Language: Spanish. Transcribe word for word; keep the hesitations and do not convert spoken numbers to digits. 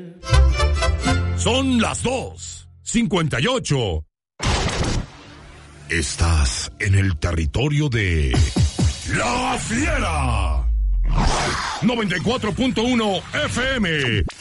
Son las dos cincuenta y ocho. Estás en el territorio de La Fiera. noventa y cuatro punto uno F M.